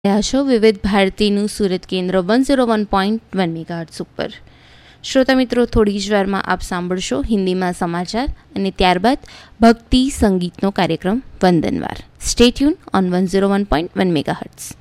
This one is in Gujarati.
રહ્યા છો વિવિધ ભારતીનું સુરત કેન્દ્ર 101.1 મેગાહર્ટ્ઝ ઉપર. શ્રોતા મિત્રો, થોડી જ વારમાં આપ સાંભળશો હિન્દીમાં સમાચાર અને ત્યારબાદ ભક્તિ સંગીતનો કાર્યક્રમ વંદનવાર. Stay tune on 101.1 megahertz.